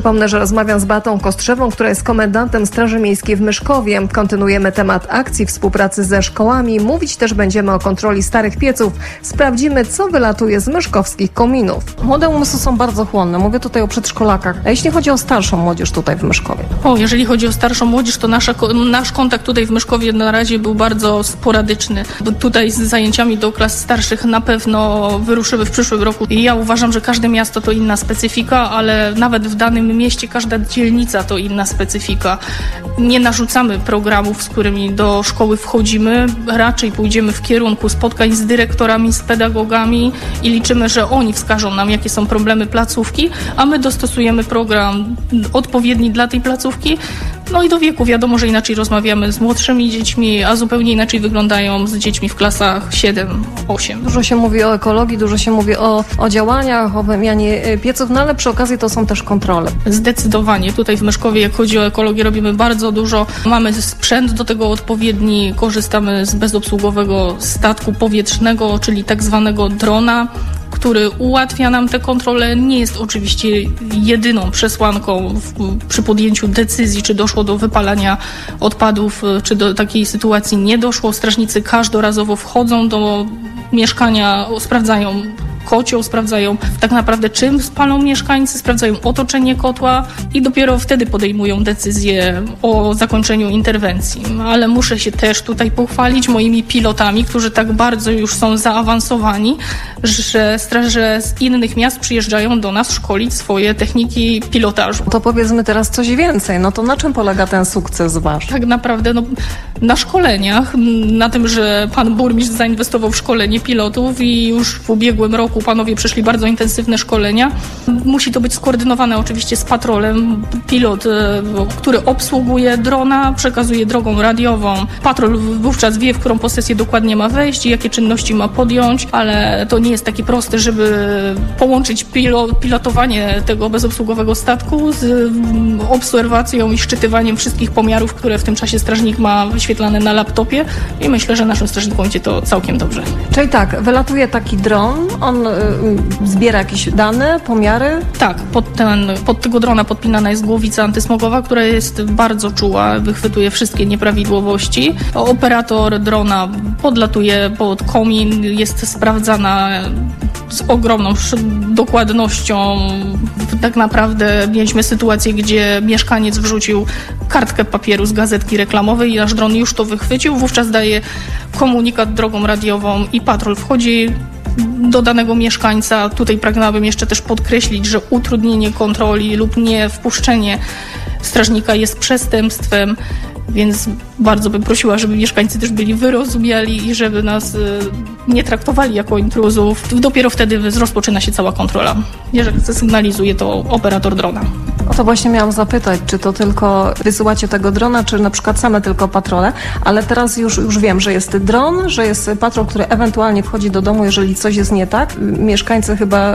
Pomnę, że rozmawiam z Beatą Kostrzewą, która jest komendantem Straży Miejskiej w Myszkowie. Kontynuujemy temat akcji współpracy ze szkołami. Mówić też będziemy o kontroli starych pieców. Sprawdzimy, co wylatuje z myszkowskich kominów. Młode umysły są bardzo chłonne. Mówię tutaj o przedszkolakach. A jeśli chodzi o starszą młodzież tutaj w Myszkowie? Jeżeli chodzi o starszą młodzież, to nasz kontakt tutaj w Myszkowie na razie był bardzo sporadyczny. Bo tutaj z zajęciami do klas starszych na pewno wyruszymy w przyszłym roku. I ja uważam, że każde miasto to inna specyfika, ale nawet w danym mieście każda dzielnica to inna specyfika. Nie narzucamy programów, z którymi do szkoły wchodzimy. Raczej pójdziemy w kierunku spotkań z dyrektorami, z pedagogami i liczymy, że oni wskażą nam, jakie są problemy placówki, a my dostosujemy program odpowiedni dla tej placówki. No i do wieku wiadomo, że inaczej rozmawiamy z młodszymi dziećmi, a zupełnie inaczej wyglądają z dziećmi w klasach 7-8. Dużo się mówi o ekologii, dużo się mówi o działaniach, o wymianie pieców, no ale przy okazji to są też kontrole. Zdecydowanie. Tutaj w Myszkowie, jak chodzi o ekologię, robimy bardzo dużo. Mamy sprzęt do tego odpowiedni, korzystamy z bezobsługowego statku powietrznego, czyli tak zwanego drona, który ułatwia nam te kontrole. Nie jest oczywiście jedyną przesłanką przy podjęciu decyzji, czy doszło do wypalania odpadów, czy do takiej sytuacji nie doszło. Strażnicy każdorazowo wchodzą do mieszkania, sprawdzają kocioł, sprawdzają tak naprawdę czym spalą mieszkańcy, sprawdzają otoczenie kotła i dopiero wtedy podejmują decyzję o zakończeniu interwencji. Ale muszę się też tutaj pochwalić moimi pilotami, którzy tak bardzo już są zaawansowani, że straże z innych miast przyjeżdżają do nas szkolić swoje techniki pilotażu. To powiedzmy teraz coś więcej. No to na czym polega ten sukces wasz? Tak naprawdę na szkoleniach, na tym, że pan burmistrz zainwestował w szkolenie pilotów i już w ubiegłym roku panowie przeszli bardzo intensywne szkolenia. Musi to być skoordynowane oczywiście z patrolem. Pilot, który obsługuje drona, przekazuje drogą radiową. Patrol wówczas wie, w którą posesję dokładnie ma wejść i jakie czynności ma podjąć, ale to nie jest takie proste, żeby połączyć pilotowanie tego bezobsługowego statku z obserwacją i szczytywaniem wszystkich pomiarów, które w tym czasie strażnik ma wyświetlane na laptopie i myślę, że naszym strażnikom idzie to całkiem dobrze. Czyli tak, wylatuje taki dron, on zbiera jakieś dane, pomiary? Tak, pod tego drona podpinana jest głowica antysmogowa, która jest bardzo czuła, wychwytuje wszystkie nieprawidłowości. Operator drona podlatuje pod komin, jest sprawdzana z ogromną dokładnością. Tak naprawdę mieliśmy sytuację, gdzie mieszkaniec wrzucił kartkę papieru z gazetki reklamowej i nasz dron już to wychwycił. Wówczas daje komunikat drogą radiową i patrol wchodzi do danego mieszkańca. Tutaj pragnęłabym jeszcze też podkreślić, że utrudnienie kontroli lub nie wpuszczenie strażnika jest przestępstwem, więc bardzo bym prosiła, żeby mieszkańcy też byli wyrozumiali i żeby nas nie traktowali jako intruzów. Dopiero wtedy rozpoczyna się cała kontrola. Jeżeli zasygnalizuje to operator drona. O to właśnie miałam zapytać, czy to tylko wysyłacie tego drona, czy na przykład same tylko patrole, ale teraz już wiem, że jest dron, że jest patrol, który ewentualnie wchodzi do domu, jeżeli coś jest nie tak. Mieszkańcy chyba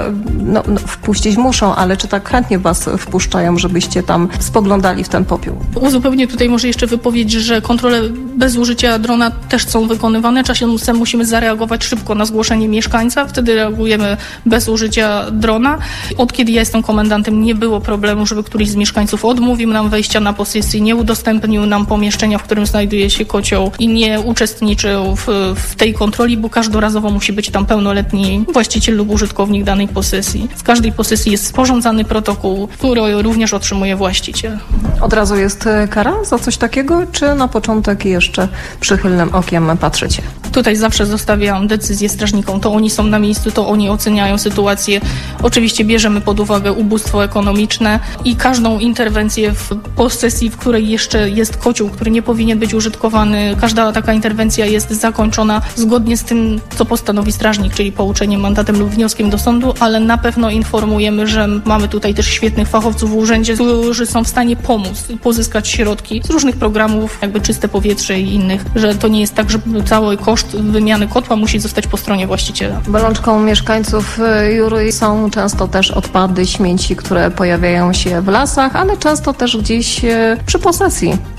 wpuścić muszą, ale czy tak chętnie was wpuszczają, żebyście tam spoglądali w ten popiół? Uzupełnię tutaj może jeszcze wypowiedź, że kontrole bez użycia drona też są wykonywane. Czasem musimy zareagować szybko na zgłoszenie mieszkańca, wtedy reagujemy bez użycia drona. Od kiedy ja jestem komendantem, nie było problemu, żeby któryś z mieszkańców odmówił nam wejścia na posesję, nie udostępnił nam pomieszczenia, w którym znajduje się kocioł i nie uczestniczył w tej kontroli, bo każdorazowo musi być tam pełnoletni właściciel lub użytkownik danej posesji. Z każdej posesji jest sporządzany protokół, który również otrzymuje właściciel. Od razu jest kara za coś takiego, czy na początek jeszcze przychylnym okiem patrzycie? Tutaj zawsze zostawiam decyzję strażnikom. To oni są na miejscu, to oni oceniają sytuację. Oczywiście bierzemy pod uwagę ubóstwo ekonomiczne i każdą interwencję w posesji, w której jeszcze jest kocioł, który nie powinien być użytkowany. Każda taka interwencja jest zakończona zgodnie z tym, co postanowi strażnik, czyli pouczeniem, mandatem lub wnioskiem do sądu, ale na pewno informujemy, że mamy tutaj też świetnych fachowców w urzędzie, którzy są w stanie pomóc, pozyskać środki z różnych programów, jakby Czyste Powietrze i innych, że to nie jest tak, że cały koszt wymiany kotła musi zostać po stronie właściciela. Bolączką mieszkańców Jury są często też odpady, śmieci, które pojawiają się w lasach, ale często też gdzieś przy posesji.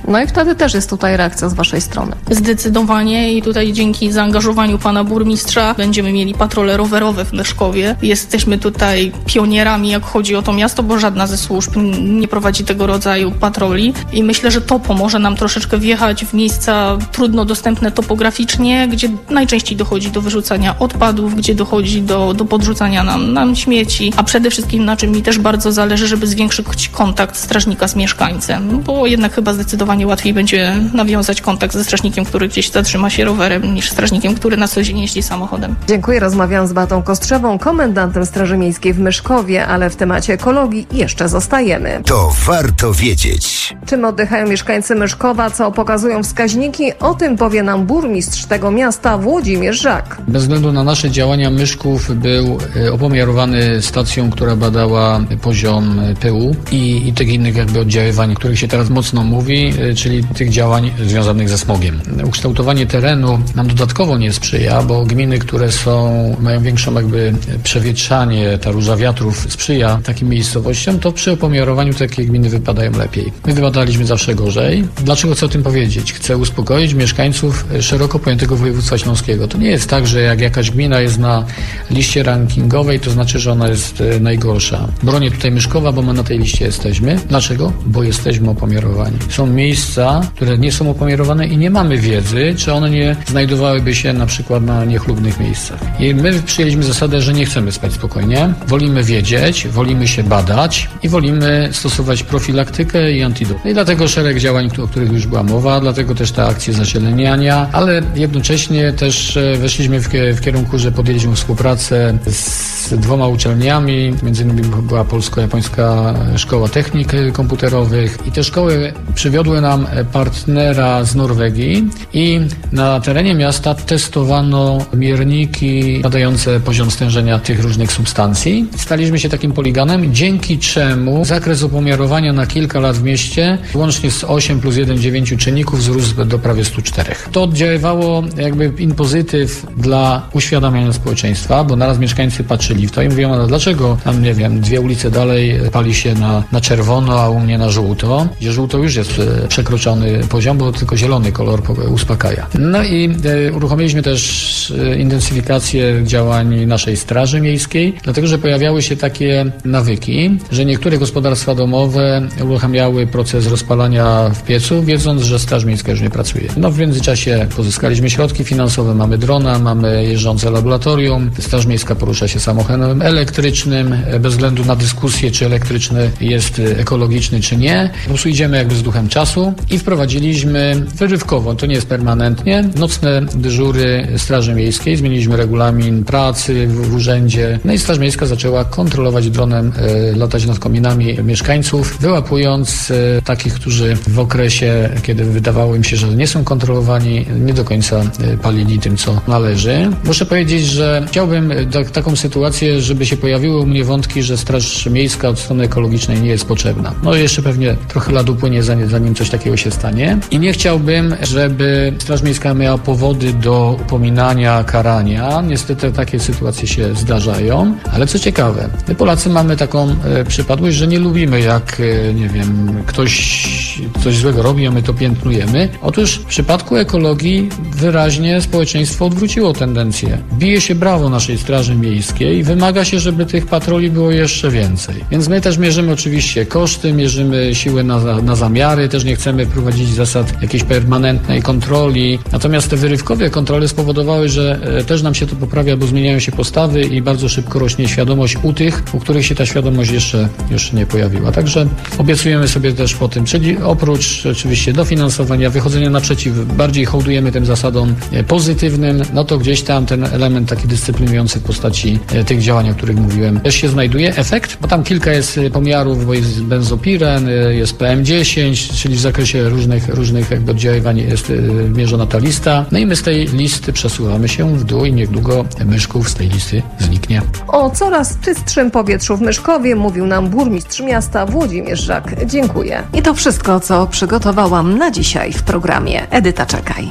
No i wtedy też jest tutaj reakcja z waszej strony. Zdecydowanie i tutaj dzięki zaangażowaniu pana burmistrza będziemy mieli patrole rowerowe w Myszkowie. Jesteśmy tutaj pionierami, jak chodzi o to miasto, bo żadna ze służb nie prowadzi tego rodzaju patroli i myślę, że to pomoże nam troszeczkę wjechać w miejsca trudno dostępne topograficznie, gdzie najczęściej dochodzi do wyrzucania odpadów, gdzie dochodzi do podrzucania nam śmieci, a przede wszystkim na czym mi też bardzo zależy, żeby zwiększyć kontakt strażnika z mieszkańcem, bo jednak chyba zdecydowanie łatwiej będzie nawiązać kontakt ze strażnikiem, który gdzieś zatrzyma się rowerem, niż strażnikiem, który na co dzień jeździ samochodem. Dziękuję. Rozmawiałam z Beatą Kostrzewą, komendantem Straży Miejskiej w Myszkowie, ale w temacie ekologii jeszcze zostajemy. To warto wiedzieć. Czym oddychają mieszkańcy Myszkowa, co pokazują wskaźniki? O tym powie nam burmistrz tego miasta Włodzimierz Żak. Bez względu na nasze działania Myszków był opomiarowany stacją, która badała poziom pyłu i tych innych jakby oddziaływań, o których się teraz mocno mówi, czyli tych działań związanych ze smogiem. Ukształtowanie terenu nam dodatkowo nie sprzyja, bo gminy, które mają większą jakby przewietrzanie, ta róża wiatrów sprzyja takim miejscowościom, to przy opomiarowaniu takie gminy wypadają lepiej. My wypadaliśmy zawsze gorzej. Dlaczego chcę o tym powiedzieć? Chcę uspokoić mieszkańców szeroko pojętego województwa śląskiego. To nie jest tak, że jak jakaś gmina jest na liście rankingowej, to znaczy, że ona jest najgorsza. Bronię tutaj Myszkowa, bo my na tej liście jesteśmy. Dlaczego? Bo jesteśmy opomiarowani. Są miejsca, które nie są opomiarowane i nie mamy wiedzy, czy one nie znajdowałyby się na przykład na niechlubnych miejscach. I my przyjęliśmy zasadę, że nie chcemy spać spokojnie. Wolimy wiedzieć, wolimy się badać i wolimy stosować profilaktykę i antidot. No i dlatego szereg działań, o których już była mowa, dlatego też te akcje zazieleniania, ale jednocześnie też weszliśmy w kierunku, że podjęliśmy współpracę z 2 uczelniami, między innymi była Polsko-Japońska Szkoła Technik Komputerowych i te szkoły przywiodły nam partnera z Norwegii i na terenie miasta testowano mierniki badające poziom stężenia tych różnych substancji. Staliśmy się takim poligonem, dzięki czemu zakres opomiarowania na kilka lat w mieście łącznie z 8 plus 1, 9 czynników wzrósł do prawie 104. To oddziaływało jakby in pozytyw dla uświadamiania społeczeństwa, bo naraz mieszkańcy patrzyli w to i mówią, no dlaczego tam, nie wiem, 2 ulice dalej pali się na czerwono, a u mnie na żółto, gdzie żółto już jest przekroczony poziom, bo tylko zielony kolor uspokaja. No i uruchomiliśmy też intensyfikację działań naszej Straży Miejskiej, dlatego, że pojawiały się takie nawyki, że niektóre gospodarstwa domowe uruchamiały proces rozpalania w piecu, wiedząc, że Straż Miejska już nie pracuje. No w międzyczasie pozyskaliśmy środki finansowe, mamy drona, mamy jeżdżące laboratorium, Straż Miejska porusza się samochodem elektrycznym, bez względu na dyskusję, czy elektryczny jest ekologiczny, czy nie. Po prostu idziemy jakby z duchem czasu i wprowadziliśmy wyrywkowo, to nie jest permanentnie, nocne dyżury Straży Miejskiej, zmieniliśmy regulamin pracy w urzędzie, no i Straż Miejska zaczęła kontrolować dronem, latać nad kominami mieszkańców, wyłapując takich, którzy w okresie, kiedy wydawało im się, że nie są kontrolowani, nie do końca palili tym, co należy. Muszę powiedzieć, że chciałbym taką sytuację, żeby się pojawiły u mnie wątki, że Straż Miejska od strony ekologicznej nie jest potrzebna. No jeszcze pewnie trochę lat upłynie, zanim coś takiego się stanie. I nie chciałbym, żeby Straż Miejska miała powody do upominania, karania. Niestety takie sytuacje się zdarzają. Ale co ciekawe, my Polacy mamy taką przypadłość, że nie lubimy, jak, nie wiem, ktoś coś złego robi, a my to piętnujemy. Otóż w przypadku ekologii wyraźnie społeczeństwo odwróciło tendencję. Bije się brawo naszej Straży Miejskiej i wymaga się, żeby tych patroli było jeszcze więcej. Więc my też mierzymy oczywiście koszty, mierzymy siły na zamiary, też nie chcemy prowadzić zasad jakiejś permanentnej kontroli. Natomiast te wyrywkowe kontrole spowodowały, że też nam się to poprawia, bo zmieniają się postawy i bardzo szybko rośnie świadomość u tych, u których się ta świadomość jeszcze nie pojawiła. Także obiecujemy sobie też po tym, czyli oprócz oczywiście dofinansowania, wychodzenia naprzeciw, bardziej hołdujemy tym zasadom pozytywnym, no to gdzieś tam ten element taki dyscyplinujący w postaci tych działań, o których mówiłem, też się znajduje. Efekt, bo tam kilka jest pomiarów, bo jest benzopiren, jest PM10, czyli w zakresie różnych jakby oddziaływań jest mierzona ta lista. No i my z tej listy przesuwamy się w dół i niedługo Myszków z tej listy zniknie. O coraz czystszym powietrzu w Myszkowie mówił nam burmistrz miasta Włodzimierz Żak. Dziękuję. I to wszystko, co przygotowałam na dzisiaj w programie. Edyta Czekaj.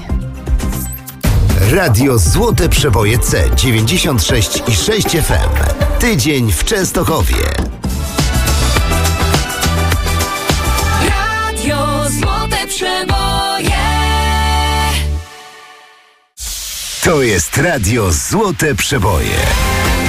Radio Złote Przeboje C 96,6 FM. Tydzień w Częstochowie. Radio Złote Przeboje. To jest radio Złote Przeboje.